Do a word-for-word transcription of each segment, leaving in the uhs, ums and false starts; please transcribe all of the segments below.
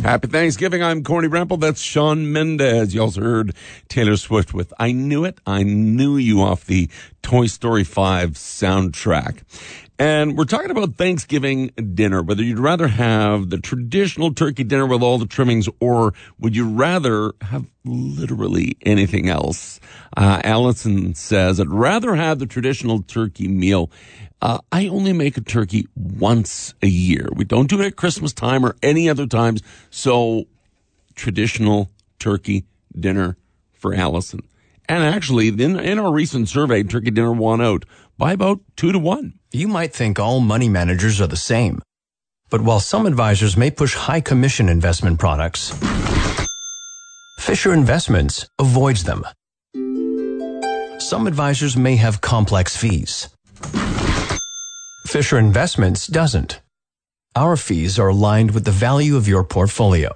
Happy Thanksgiving. I'm Corny Brample. That's Shawn Mendes. You also heard Taylor Swift with I Knew It. I Knew You off the Toy Story five soundtrack. And we're talking about Thanksgiving dinner, whether you'd rather have the traditional turkey dinner with all the trimmings, or would you rather have literally anything else? Uh, Allison says, I'd rather have the traditional turkey meal. Uh, I only make a turkey once a year. We don't do it at Christmas time or any other times. So traditional turkey dinner for Allison. And actually, in, in our recent survey, turkey dinner won out by about two to one. You might think all money managers are the same. But while some advisors may push high commission investment products, Fisher Investments avoids them. Some advisors may have complex fees. Fisher Investments doesn't. Our fees are aligned with the value of your portfolio.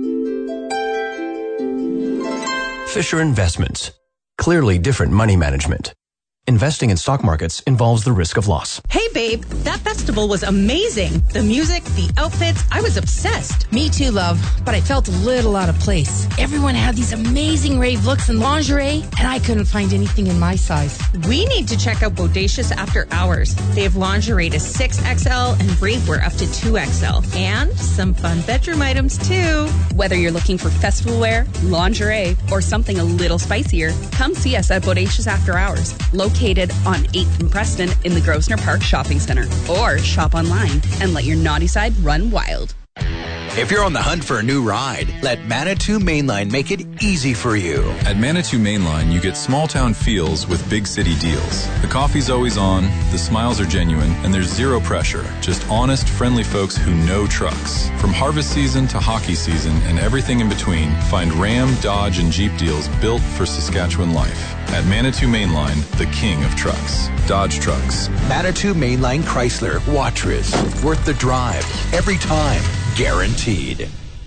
Fisher Investments. Clearly different money management. Investing in stock markets involves the risk of loss. Hey, babe, that festival was amazing. The music, the outfits, I was obsessed. Me too, love, but I felt a little out of place. Everyone had these amazing rave looks and lingerie, and I couldn't find anything in my size. We need to check out Bodacious After Hours. They have lingerie to six X L and ravewear up to two X L. And some fun bedroom items, too. Whether you're looking for festival wear, lingerie, or something a little spicier, come see us at Bodacious After Hours, located on eighth and Preston in the Grosvenor Park Shopping Centre. Or shop online and let your naughty side run wild. If you're on the hunt for a new ride, let Manitou Mainline make it easy for you. At Manitou Mainline, you get small-town feels with big city deals. The coffee's always on, the smiles are genuine, and there's zero pressure. Just honest, friendly folks who know trucks. From harvest season to hockey season and everything in between, find Ram, Dodge, and Jeep deals built for Saskatchewan life. At Manitou Mainline, the king of trucks. Dodge Trucks. Manitou Mainline Chrysler, Watrous. Worth the drive. Every time. Guaranteed.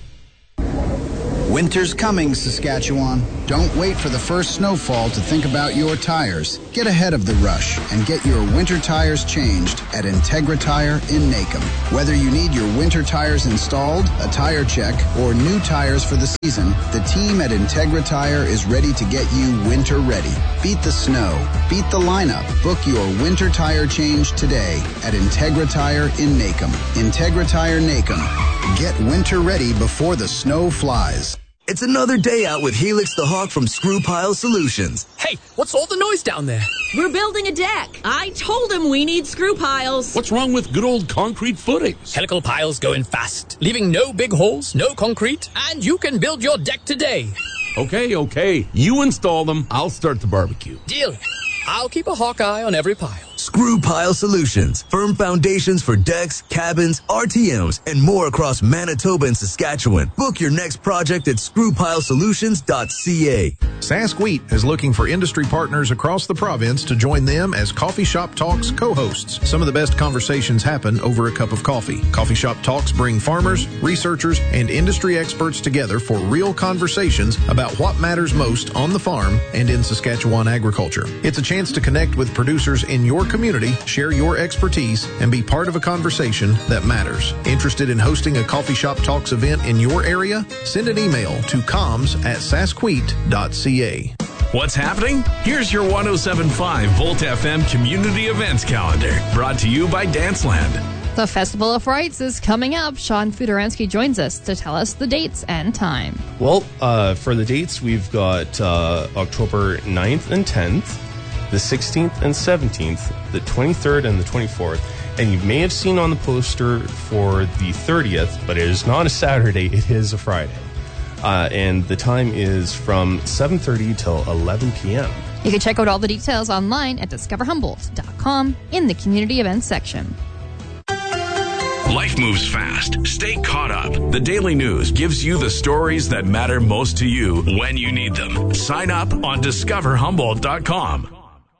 Winter's coming, Saskatchewan. Don't wait for the first snowfall to think about your tires. Get ahead of the rush and get your winter tires changed at Integra Tire in Nacum. Whether you need your winter tires installed, a tire check, or new tires for the season, the team at Integra Tire is ready to get you winter ready. Beat the snow. Beat the lineup. Book your winter tire change today at Integra Tire in Nacum. Integra Tire Nacum. Get winter ready before the snow flies. It's another day out with Helix the Hawk from Screw Pile Solutions. Hey, what's all the noise down there? We're building a deck. I told him we need screw piles. What's wrong with good old concrete footings? Helical piles go in fast, leaving no big holes, no concrete, and you can build your deck today. Okay, okay. You install them. I'll start the barbecue. Deal. I'll keep a hawk eye on every pile. Screw Pile Solutions. Firm foundations for decks, cabins, R T Ms, and more across Manitoba and Saskatchewan. Book your next project at screw pile solutions dot c a. Sask Wheat is looking for industry partners across the province to join them as Coffee Shop Talks co-hosts. Some of the best conversations happen over a cup of coffee. Coffee Shop Talks bring farmers, researchers, and industry experts together for real conversations about what matters most on the farm and in Saskatchewan agriculture. It's a chance to connect with producers in your community, share your expertise, and be part of a conversation that matters. Interested in hosting a Coffee Shop Talks event in your area? Send an email to comms at sask wheat dot c a. What's happening? Here's your one oh seven point five Volt F M Community Events Calendar, brought to you by Danceland. The Festival of Frights is coming up. Sean Fudaransky joins us to tell us the dates and time. Well, uh, for the dates, we've got uh, October ninth and tenth, the sixteenth and seventeenth, the twenty-third and the twenty-fourth. And you may have seen on the poster for the thirtieth, but it is not a Saturday, it is a Friday. Uh, and the time is from seven thirty till eleven p.m. You can check out all the details online at discover humboldt dot com in the community events section. Life moves fast. Stay caught up. The Daily News gives you the stories that matter most to you when you need them. Sign up on discover humboldt dot com.